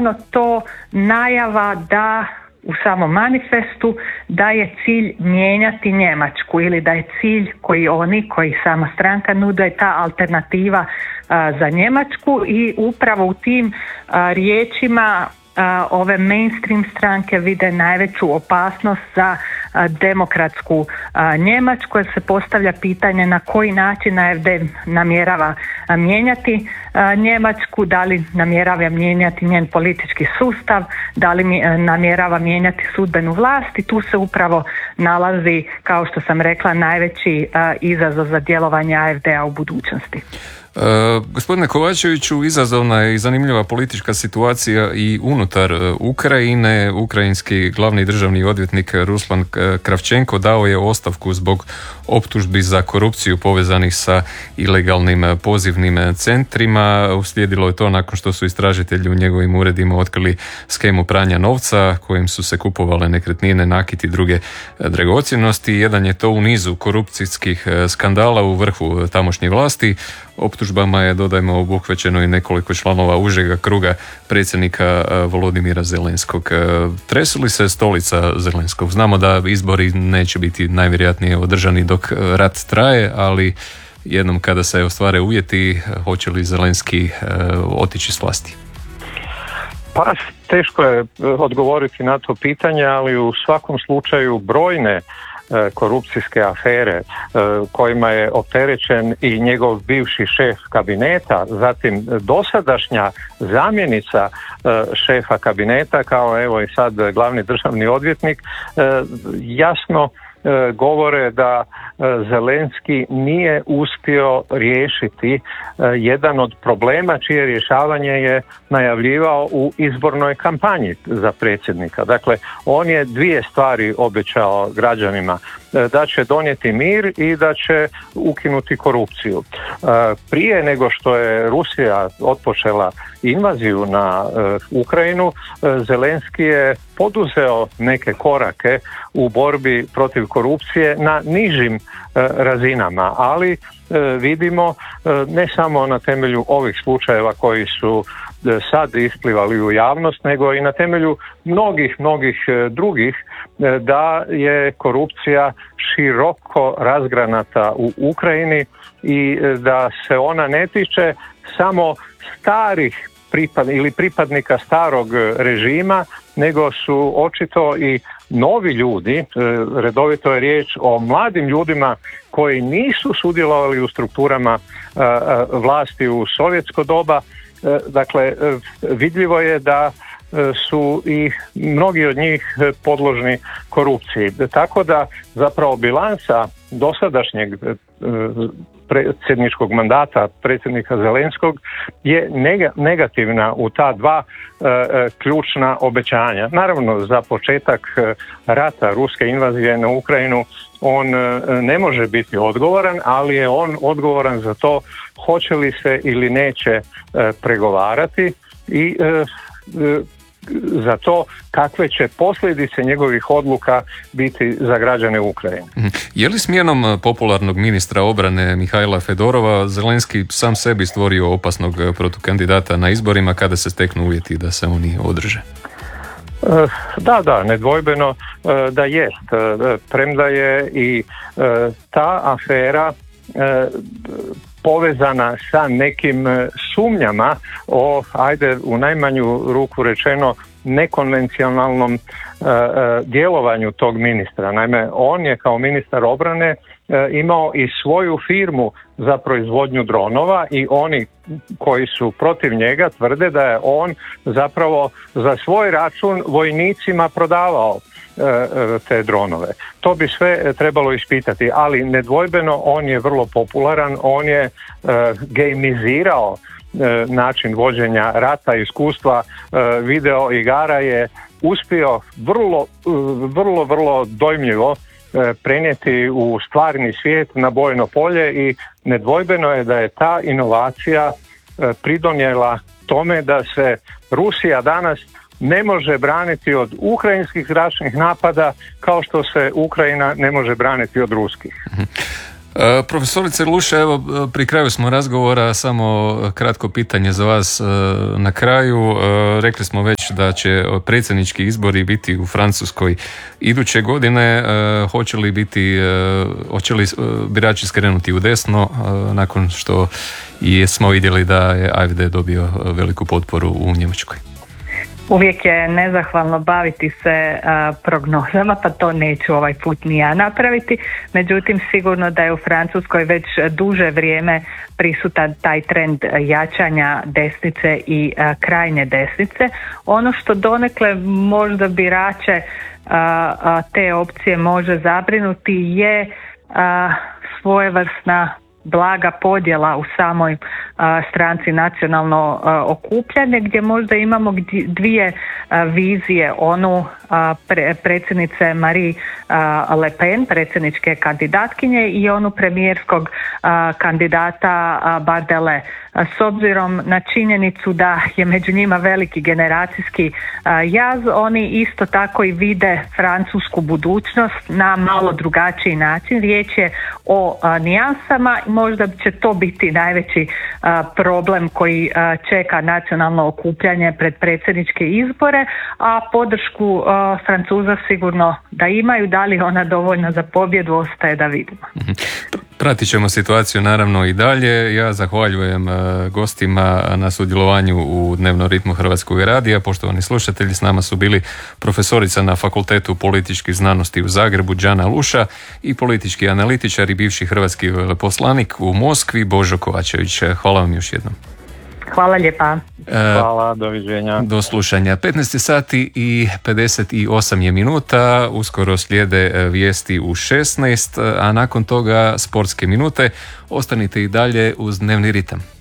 jednostavno to najava da u samom manifestu da je cilj mijenjati Njemačku ili da je cilj koji sama stranka nude ta alternativa za Njemačku i upravo u tim riječima ove mainstream stranke vide najveću opasnost za demokratsku Njemačku, jer se postavlja pitanje na koji način AfD namjerava mijenjati Njemačku, da li namjerava mijenjati njen politički sustav, da li namjerava mijenjati sudbenu vlast, i tu se upravo nalazi, kao što sam rekla, najveći izazov za djelovanje AfD-a u budućnosti. Gospodine Kovačeviću, izazovna je i zanimljiva politička situacija i unutar Ukrajine. Ukrajinski glavni državni odvjetnik Ruslan Kravčenko dao je ostavku zbog optužbi za korupciju povezanih sa ilegalnim pozivnim centrima. Uslijedilo je to nakon što su istražitelji u njegovim uredima otkrili skemu pranja novca kojim su se kupovale nekretnine, nakiti i druge dragocjenosti. Jedan je to u nizu korupcijskih skandala u vrhu tamošnje vlasti. Optužbama je, dodajmo, obuhvaćeno i nekoliko članova užega kruga predsjednika Volodimira Zelenskog. Tresu li se stolica Zelenskog? Znamo da izbori neće biti najvjerojatnije održani dok rat traje, ali jednom kada se ostvare uvjeti, hoće li Zelenski otići s vlasti? Pa teško je odgovoriti na to pitanje, ali u svakom slučaju brojne korupcijske afere kojima je opterećen i njegov bivši šef kabineta, zatim dosadašnja zamjenica šefa kabineta, kao evo i sad glavni državni odvjetnik, jasno govore da Zelenski nije uspio riješiti jedan od problema čije rješavanje je najavljivao u izbornoj kampanji za predsjednika. Dakle, on je dvije stvari obećao građanima: da će donijeti mir i da će ukinuti korupciju. Prije nego što je Rusija otpočela invaziju na Ukrajinu, Zelenski je poduzeo neke korake u borbi protiv korupcije na nižim razinama, ali vidimo ne samo na temelju ovih slučajeva koji su sad isplivali u javnost, nego i na temelju mnogih drugih, da je korupcija široko razgranata u Ukrajini i da se ona ne tiče samo starih pripadnika starog režima, nego su očito i novi ljudi. Redovito je riječ o mladim ljudima koji nisu sudjelovali u strukturama vlasti u sovjetsko doba. Dakle, vidljivo je da su i mnogi od njih podložni korupciji. Tako da zapravo bilanca dosadašnjeg predsjedničkog mandata predsjednika Zelenskog je negativna u ta dva ključna obećanja. Naravno, za početak rata, ruske invazije na Ukrajinu, on ne može biti odgovoran, ali je on odgovoran za to hoće li se ili neće pregovarati i za to kakve će posljedice njegovih odluka biti za građane Ukrajine. Je li smjenom popularnog ministra obrane Mihajla Fedorova Zelenski sam sebi stvorio opasnog protukandidata na izborima kada se steknu uvjeti da se oni održe? Da, nedvojbeno da jest. Premda je i ta afera povezana sa nekim sumnjama o, u najmanju ruku rečeno, nekonvencionalnom djelovanju tog ministra. Naime, on je kao ministar obrane imao i svoju firmu za proizvodnju dronova i oni koji su protiv njega tvrde da je on zapravo za svoj račun vojnicima prodavao te dronove. To bi sve trebalo ispitati, ali nedvojbeno on je vrlo popularan, on je gamizirao način vođenja rata, iskustva video igara je uspio vrlo dojmljivo prenijeti u stvarni svijet, na bojno polje, i nedvojbeno je da je ta inovacija pridonijela tome da se Rusija danas ne može braniti od ukrajinskih zračnih napada kao što se Ukrajina ne može braniti od ruskih. Profesorice Luša, evo pri kraju smo razgovora, samo kratko pitanje za vas na kraju. Rekli smo već da će predsjednički izbori biti u Francuskoj iduće godine. Hoće li birači skrenuti u desno nakon što smo vidjeli da je AfD dobio veliku potporu u Njemačkoj? Uvijek je nezahvalno baviti se prognozama, pa to neću ovaj put ni ja napraviti. Međutim, sigurno da je u Francuskoj već duže vrijeme prisutan taj trend jačanja desnice i krajnje desnice. Ono što donekle možda birače te opcije može zabrinuti je svojevrsna blaga podjela u samoj stranci Nacionalno okupljanje, gdje možda imamo dvije vizije, onu predsjednice Marie Le Pen, predsjedničke kandidatkinje, i onu premijerskog kandidata Bardele. S obzirom na činjenicu da je među njima veliki generacijski jaz, oni isto tako i vide francusku budućnost na malo drugačiji način. Riječ je o nijansama, možda će to biti najveći problem koji čeka Nacionalno okupljanje pred predsjedničke izbore, a podršku Francuza sigurno da imaju. Da li ona dovoljna za pobjedu, ostaje da vidimo. Pratit ćemo situaciju naravno i dalje. Ja zahvaljujem gostima na sudjelovanju u dnevnom ritmu Hrvatskog radija. Poštovani slušatelji, s nama su bili profesorica na Fakultetu političkih znanosti u Zagrebu Đana Luša i politički analitičar i bivši hrvatski veleposlanik u Moskvi Božo Kovačević. Hvala vam još jednom. Hvala lijepa. Hvala, doviđenja. Do slušanja. 15 sati i 58 je minuta, uskoro slijede vijesti u 16, a nakon toga sportske minute. Ostanite i dalje uz dnevni ritam.